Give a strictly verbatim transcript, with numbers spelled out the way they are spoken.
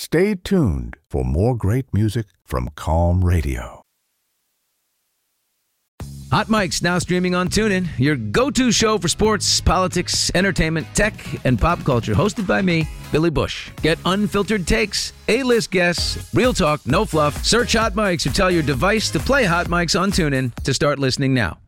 Stay tuned for more great music from Calm Radio. Hot Mic's now streaming on TuneIn, your go-to show for sports, politics, entertainment, tech, and pop culture. Hosted by me, Billy Bush. Get unfiltered takes, A-list guests, real talk, no fluff. Search Hot Mics or tell your device to play Hot Mics on TuneIn to start listening now.